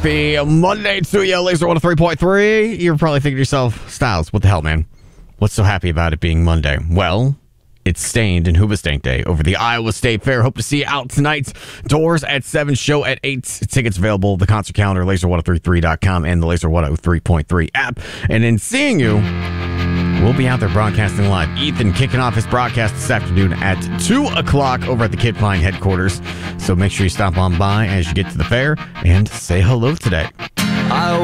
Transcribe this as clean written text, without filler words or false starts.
Happy Monday to you, Laser 103.3. You're probably thinking to yourself, Styles, what the hell, man? What's so happy about it being Monday? Well, it's Stained and Hoobastank Day over the Iowa State Fair. Hope to see you out tonight. Doors at 7, show at 8. Tickets available, the concert calendar, laser1033.com, and the Laser 103.3 app. And in seeing you, we'll be out there broadcasting live. Ethan kicking off his broadcast this afternoon at 2 o'clock over at the Kid Fine headquarters. So make sure you stop on by as you get to the fair and say hello today.